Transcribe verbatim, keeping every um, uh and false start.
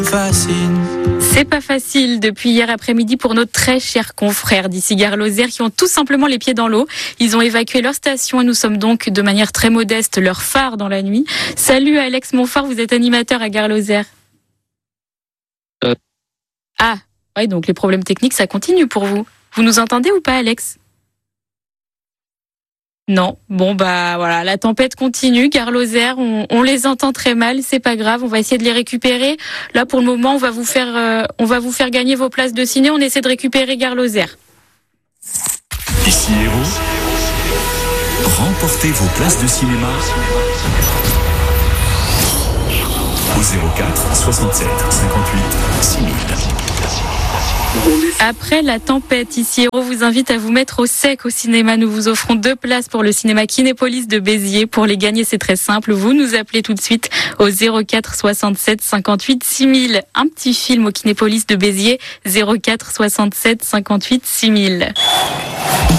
Facile. C'est pas facile depuis hier après-midi pour nos très chers confrères d'ici Gare Lozère qui ont tout simplement les pieds dans l'eau. Ils ont évacué leur station et nous sommes donc de manière très modeste leur phare dans la nuit. Salut Alex Montfort, vous êtes animateur à Gare Lozère. Euh. Ah, ouais, donc les problèmes techniques ça continue pour vous. Vous nous entendez ou pas Alex ? Non, bon bah voilà, la tempête continue, Gare Lozère, on, on les entend très mal, c'est pas grave, on va essayer de les récupérer. Là pour le moment, on va vous faire, euh, on va vous faire gagner vos places de ciné. On essaie de récupérer Gare Lozère. Ici Héros, remportez vos places de cinéma au zéro quatre soixante-sept cinquante-huit six mille. Après la tempête, ici Héros vous invite à vous mettre au sec au cinéma. Nous vous offrons deux places pour le cinéma Kinépolis de Béziers. Pour les gagner, c'est très simple. Vous nous appelez tout de suite au zéro quatre soixante-sept cinquante-huit six mille. Un petit film au Kinépolis de Béziers, zéro quatre soixante-sept cinquante-huit six mille.